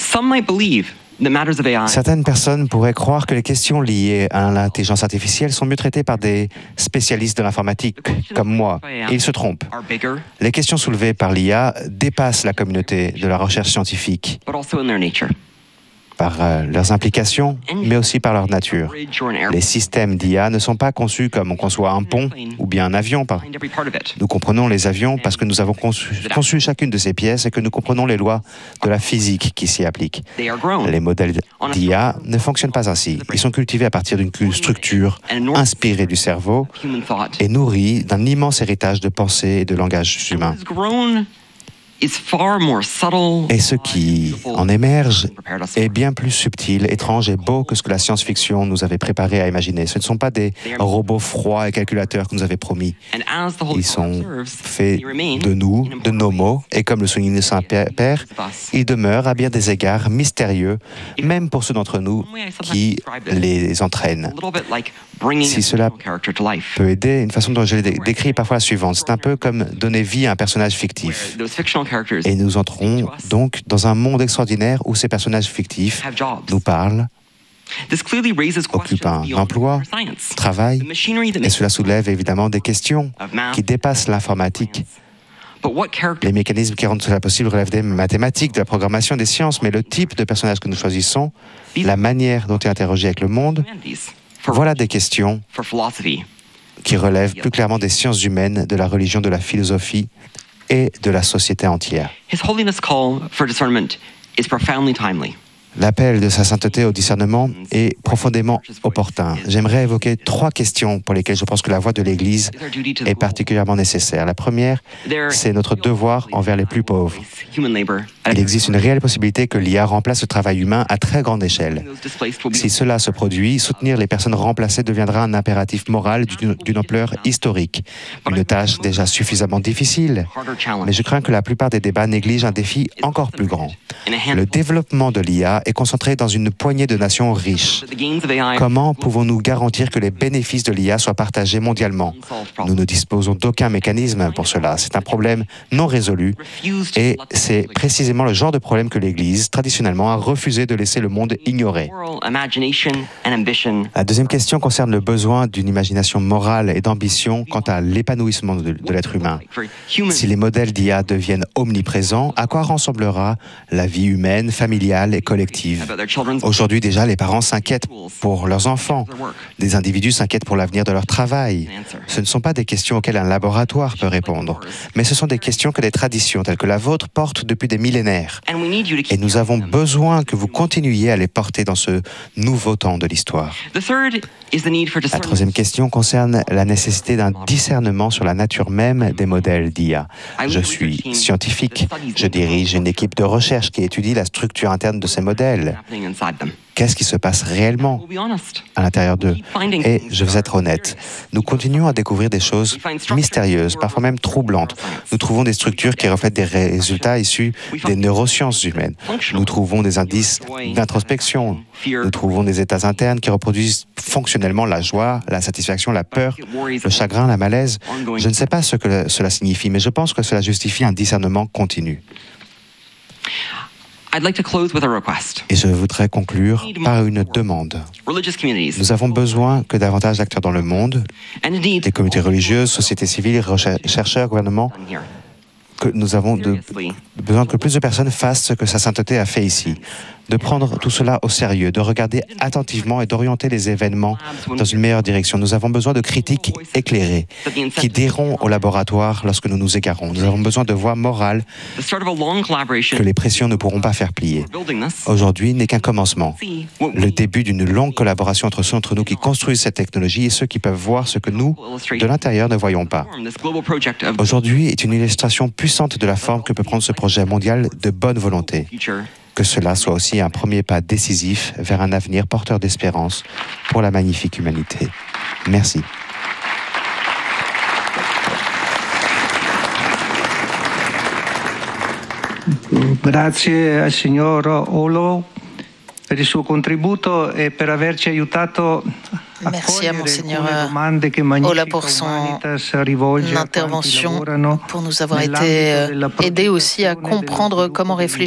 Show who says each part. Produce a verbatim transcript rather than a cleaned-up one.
Speaker 1: Certaines personnes pourraient croire que les questions liées à l'intelligence artificielle sont mieux traitées par des spécialistes de l'informatique, comme moi. Et ils se trompent. Les questions soulevées par l'I A dépassent la communauté de la recherche scientifique, par euh, leurs implications, mais aussi par leur nature. Les systèmes d'I A ne sont pas conçus comme on conçoit un pont ou bien un avion. Par... Nous comprenons les avions parce que nous avons conçu, conçu chacune de ces pièces et que nous comprenons les lois de la physique qui s'y appliquent. Les modèles d'I A ne fonctionnent pas ainsi. Ils sont cultivés à partir d'une structure inspirée du cerveau et nourris d'un immense héritage de pensée et de langage humain. Et ce qui en émerge est bien plus subtil, étrange et beau que ce que la science-fiction nous avait préparé à imaginer. Ce ne sont pas des robots froids et calculateurs que nous avait promis. Ils sont faits de nous, de nos mots, et comme le souligne le Saint-Père, ils demeurent à bien des égards mystérieux, même pour ceux d'entre nous qui les entraînent. Si cela peut aider, une façon dont je l'ai décrit est parfois la suivante. C'est un peu comme donner vie à un personnage fictif. Et nous entrons donc dans un monde extraordinaire où ces personnages fictifs nous parlent, occupent un emploi, travaillent, et cela soulève évidemment des questions qui dépassent l'informatique. Les mécanismes qui rendent cela possible relèvent des mathématiques, de la programmation, des sciences, mais le type de personnage que nous choisissons, la manière dont il interagit avec le monde, voilà des questions qui relèvent plus clairement des sciences humaines, de la religion, de la philosophie et de la société entière. L'appel de sa sainteté au discernement est profondément opportun. J'aimerais évoquer trois questions pour lesquelles je pense que la voix de l'Église est particulièrement nécessaire. La première, c'est notre devoir envers les plus pauvres. Il existe une réelle possibilité que l'I A remplace le travail humain à très grande échelle. Si cela se produit, soutenir les personnes remplacées deviendra un impératif moral d'une, d'une ampleur historique. Une tâche déjà suffisamment difficile, mais je crains que la plupart des débats négligent un défi encore plus grand. Le développement de l'I A est concentré dans une poignée de nations riches. Comment pouvons-nous garantir que les bénéfices de l'I A soient partagés mondialement? Nous ne disposons d'aucun mécanisme pour cela. C'est un problème non résolu et c'est précisément le genre de problème que l'Église, traditionnellement, a refusé de laisser le monde ignorer. La deuxième question concerne le besoin d'une imagination morale et d'ambition quant à l'épanouissement de, de l'être humain. Si les modèles d'I A deviennent omniprésents, à quoi ressemblera la vie humaine, familiale et collective? Aujourd'hui déjà, les parents s'inquiètent pour leurs enfants. Des individus s'inquiètent pour l'avenir de leur travail. Ce ne sont pas des questions auxquelles un laboratoire peut répondre, mais ce sont des questions que des traditions telles que la vôtre portent depuis des millénaires. Et nous avons besoin que vous continuiez à les porter dans ce nouveau temps de l'histoire. La troisième question concerne la nécessité d'un discernement sur la nature même des modèles d'I A. Je suis scientifique, je dirige une équipe de recherche qui étudie la structure interne de ces modèles. Qu'est-ce qui se passe réellement à l'intérieur d'eux? Et je vais être honnête, nous continuons à découvrir des choses mystérieuses, parfois même troublantes. Nous trouvons des structures qui reflètent des résultats issus des neurosciences humaines. Nous trouvons des indices d'introspection. Nous trouvons des états internes qui reproduisent fonctionnellement la joie, la satisfaction, la peur, le chagrin, la malaise. Je ne sais pas ce que cela signifie, mais je pense que cela justifie un discernement continu. Et je voudrais conclure par une demande. Nous avons besoin que davantage d'acteurs dans le monde, des communautés religieuses, sociétés civiles, chercheurs, gouvernements, que nous avons de, besoin que plus de personnes fassent ce que sa sainteté a fait ici, de prendre tout cela au sérieux, de regarder attentivement et d'orienter les événements dans une meilleure direction. Nous avons besoin de critiques éclairées qui diront au laboratoire lorsque nous nous égarons. Nous avons besoin de voix morales que les pressions ne pourront pas faire plier. Aujourd'hui n'est qu'un commencement, le début d'une longue collaboration entre ceux d'entre nous qui construisent cette technologie et ceux qui peuvent voir ce que nous, de l'intérieur, ne voyons pas. Aujourd'hui est une illustration puissante de la forme que peut prendre ce projet mondial de bonne volonté. Que cela soit aussi un premier pas décisif vers un avenir porteur d'espérance pour la magnifique humanité. Merci.
Speaker 2: Grazie al signor Olo per il suo contributo e per averci aiutato.
Speaker 3: Merci à Monseigneur Ola pour son intervention, pour nous avoir été aidés aussi à comprendre comment réfléchir